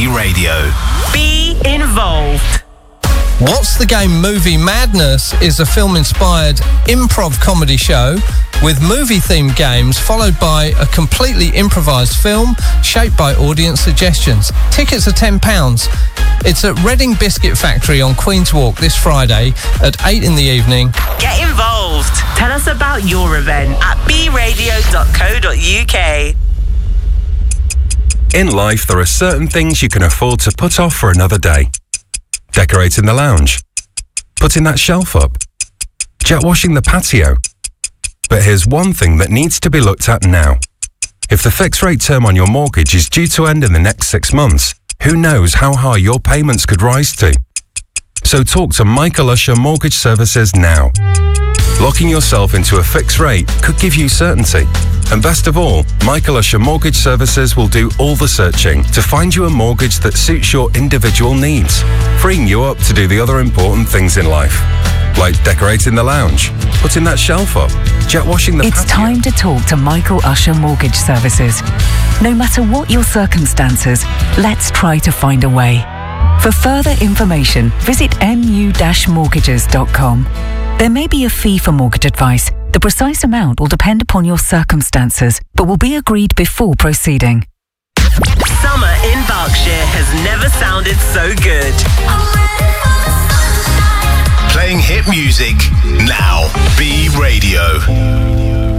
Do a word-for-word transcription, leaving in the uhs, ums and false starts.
B Radio. Be involved. What's the Game Movie Madness is a film-inspired improv comedy show with movie-themed games followed by a completely improvised film shaped by audience suggestions. Tickets are ten pounds. It's at Reading Biscuit Factory on Queen's Walk this Friday at eight in the evening. Get involved. Tell us about your event at b radio dot co dot u k. In life, there are certain things you can afford to put off for another day. Decorating the lounge, putting that shelf up, jet washing the patio. But here's one thing that needs to be looked at now. If the fixed rate term on your mortgage is due to end in the next six months, who knows how high your payments could rise to? So talk to Michael Usher Mortgage Services now. Locking yourself into a fixed rate could give you certainty. And best of all, Michael Usher Mortgage Services will do all the searching to find you a mortgage that suits your individual needs, freeing you up to do the other important things in life, like decorating the lounge, putting that shelf up, jet washing the It's patio. time to talk to Michael Usher Mortgage Services. No matter what your circumstances, let's try to find a way. For further information, visit m u dash mortgages dot com. There may be a fee for mortgage advice. The precise amount will depend upon your circumstances, but will be agreed before proceeding. Summer in Berkshire has never sounded so good. Playing hit music now. B Radio.